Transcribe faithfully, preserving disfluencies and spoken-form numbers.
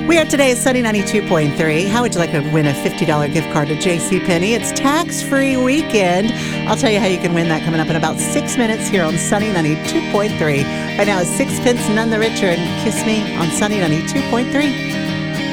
We are today at Sunny ninety-two point three. How would you like to win a fifty dollars gift card to JCPenney? It's tax-free weekend. I'll tell you how you can win that coming up in about six minutes here on Sunny ninety-two point three. Right now it's Sixpence None the Richer and Kiss Me on Sunny ninety-two point three.